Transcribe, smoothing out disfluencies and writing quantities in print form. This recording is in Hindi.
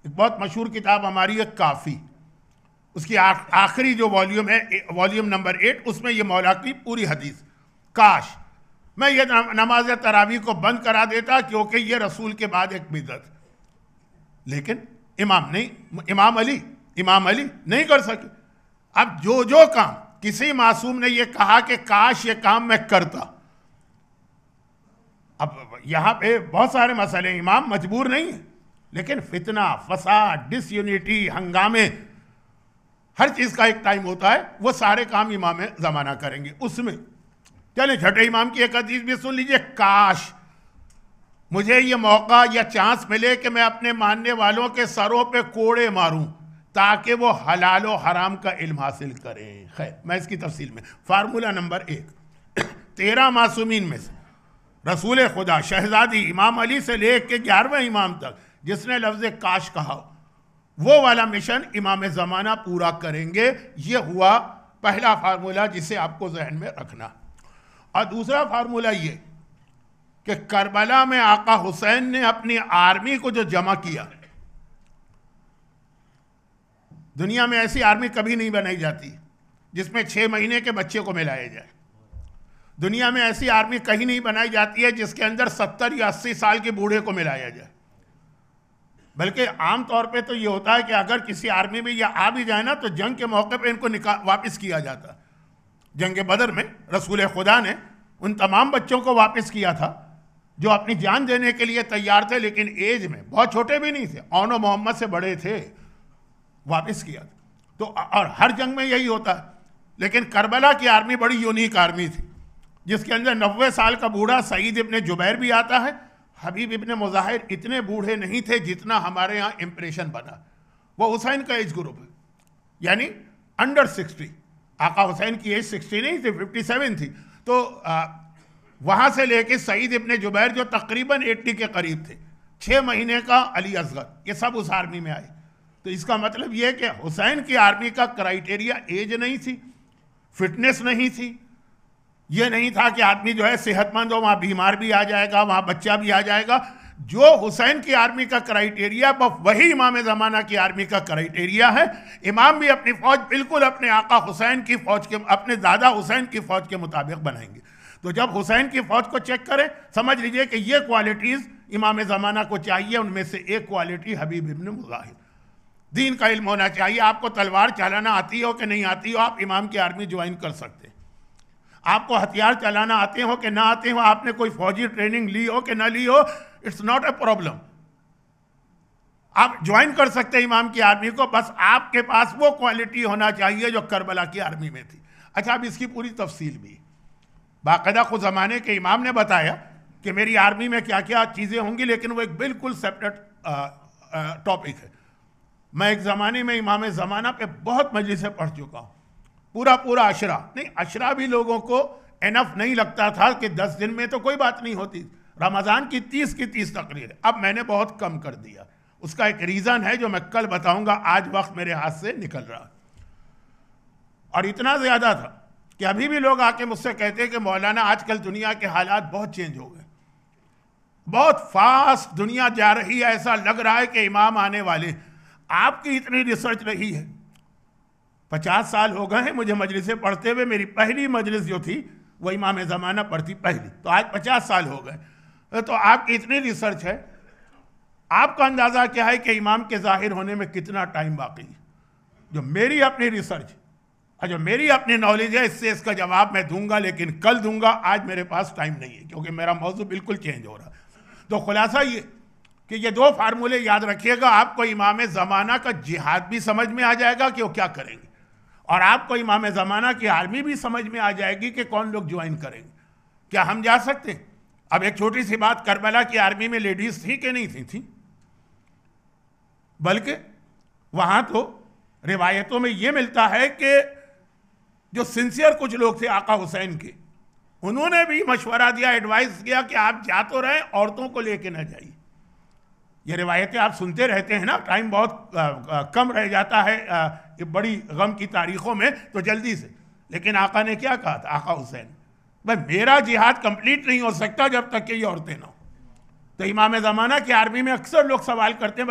एक बहुत मशहूर किताब हमारी है काफ़ी, उसकी आखिरी जो वॉल्यूम है, वॉल्यूम नंबर 8, उसमें ये मौला की पूरी हदीस। काश मैं ये नमाज तरावी को बंद करा देता, क्योंकि ये रसूल के बाद एक बिदअत। लेकिन इमाम अली नहीं कर सके। अब जो काम किसी मासूम ने ये कहा कि काश ये काम मैं करता। अब यहां पे बहुत सारे मसले, इमाम मजबूर नहीं है, लेकिन फितना, फसाद, डिसयूनिटी, हंगामे, हर चीज का एक टाइम होता है। वो सारे काम इमाम जमाना करेंगे। उसमें चले छठे इमाम की एक हदीस भी सुन लीजिए। काश मुझे ये मौका या चांस मिले कि मैं अपने मानने वालों के सरों पे कोड़े मारूं, ताकि वो हलाल और हराम का इल्म हासिल करें। खैर, मैं इसकी तफसील में फार्मूला नंबर 1, 13 मासूमीन में से रसूल खुदा शहजादी इमाम अली से लेकर 11वें इमाम तक जिसने लफ्ज़ काश कहा, वो वाला मिशन इमाम ज़माना पूरा करेंगे। ये हुआ पहला फार्मूला जिसे आपको जहन में रखना। और दूसरा फार्मूला ये कि करबला में आका हुसैन ने अपनी आर्मी को जो जमा किया, दुनिया में ऐसी आर्मी कभी नहीं बनाई जाती जिसमें 6 महीने के बच्चे को मिलाया जाए। दुनिया में ऐसी आर्मी कहीं नहीं बनाई जाती है जिसके अंदर 70 या 80 साल के बूढ़े को मिलाया जाए। बल्कि आम तौर पे तो ये होता है कि अगर किसी आर्मी में या आ भी जाए ना, तो जंग के मौके पे इनको वापस किया जाता। जंग बदर में रसूल खुदा ने उन तमाम बच्चों को वापस किया था जो अपनी जान देने के लिए तैयार थे, लेकिन एज में बहुत छोटे भी नहीं थे, औनो मोहम्मद से बड़े थे, वापस किया। तो और हर जंग में यही होता है। लेकिन करबला की आर्मी बड़ी यूनिक आर्मी थी, जिसके अंदर 90 साल का बूढ़ा सईद इब्ने जुबैर भी आता है। हबीब इब्ने मुज़ाहिर इतने बूढ़े नहीं थे जितना हमारे यहाँ इंप्रेशन बना। वो हुसैन का एज ग्रुप है, यानी अंडर 60। आका हुसैन की एज 60 नहीं थी, 57 थी। तो वहाँ से लेके सईद इब्ने जुबैर जो तकरीबन 80 के करीब थे, 6 महीने का अली असगर, ये सब उस आर्मी में आए। तो इसका मतलब ये है कि हुसैन की आर्मी का क्राइटेरिया एज नहीं थी, फिटनेस नहीं थी। ये नहीं था कि आदमी जो है सेहतमंद हो, वहाँ बीमार भी आ जाएगा, वहाँ बच्चा भी आ जाएगा। जो हुसैन की आर्मी का क्राइटेरिया, वही इमाम ज़माना की आर्मी का क्राइटेरिया है। इमाम भी अपनी फ़ौज बिल्कुल अपने आका हुसैन की फ़ौज के, अपने दादा हुसैन की फ़ौज के मुताबिक बनाएंगे। तो जब हुसैन की फ़ौज को चेक करें, समझ लीजिए कि ये क्वालिटीज़ इमाम ज़माना को चाहिए। उनमें से एक क्वालिटी हबीब इब्ने मुज़ाहिर, दीन का इल्म होना चाहिए। आपको तलवार चलाना आती हो कि नहीं आती हो, आप इमाम की आर्मी ज्वाइन कर सकते हैं। आपको हथियार चलाना आते हो कि ना आते हो, आपने कोई फौजी ट्रेनिंग ली हो कि ना ली हो, इट्स नॉट ए प्रॉब्लम। आप ज्वाइन कर सकते हैं इमाम की आर्मी को, बस आपके पास वो क्वालिटी होना चाहिए जो करबला की आर्मी में थी। अच्छा, अब इसकी पूरी तफसील भी बाकायदा खुद ज़माने के इमाम ने बताया कि मेरी आर्मी में क्या क्या चीज़ें होंगी, लेकिन वो एक बिल्कुल सेपरेट टॉपिक है। मैं एक ज़माने में इमाम ज़माना पे बहुत मजलिसें पढ़ चुका हूँ, पूरा अशरा नहीं, अशरा भी लोगों को एनफ नहीं लगता था कि 10 दिन में तो कोई बात नहीं होती। रमज़ान की 30 तकरीर, अब मैंने बहुत कम कर दिया। उसका एक रीज़न है जो मैं कल बताऊंगा, आज वक्त मेरे हाथ से निकल रहा। और इतना ज़्यादा था कि अभी भी लोग आके मुझसे कहते हैं कि मौलाना आजकल दुनिया के हालात बहुत चेंज हो गए, बहुत फास्ट दुनिया जा रही है, ऐसा लग रहा है कि इमाम आने वाले। आपकी इतनी रिसर्च रही है, 50 साल हो गए हैं मुझे मजलिसें पढ़ते हुए। मेरी पहली मजलिस जो थी वो इमाम ज़माना पढ़ती पहली, तो आज 50 साल हो गए। तो आपकी इतनी रिसर्च है, आपका अंदाज़ा क्या है कि इमाम के ज़ाहिर होने में कितना टाइम बाकी है? जो मेरी अपनी रिसर्च और जो मेरी अपनी नॉलेज है, इससे इसका जवाब मैं दूंगा, लेकिन कल दूंगा। आज मेरे पास टाइम नहीं है क्योंकि मेरा मौजू बिल्कुल चेंज हो रहा है। तो खुलासा ये कि ये 2 फार्मूले याद रखिएगा, आपको इमाम ज़माना का जिहाद भी समझ में आ जाएगा कि वो क्या करेंगे, और आपको इमाम ज़माना की आर्मी भी समझ में आ जाएगी कि कौन लोग ज्वाइन करेंगे। क्या हम जा सकते हैं? अब एक छोटी सी बात, करबला की आर्मी में लेडीज थी कि नहीं थी? बल्कि वहां तो रिवायतों में यह मिलता है कि जो सिंसियर कुछ लोग थे आका हुसैन के, उन्होंने भी मशवरा दिया, एडवाइस किया कि आप जा तो रहे, औरतों को लेके ना जाइए। ये रिवायतें आप सुनते रहते हैं ना, टाइम बहुत कम रह जाता है ये बड़ी गम की तारीखों में, तो जल्दी से। लेकिन आका ने क्या कहा था, आका हुसैन, भाई मेरा जिहाद कंप्लीट नहीं हो सकता जब तक कि ये औरतें ना हो। तो इमाम ज़माना की आर्मी में अक्सर लोग सवाल करते हैं,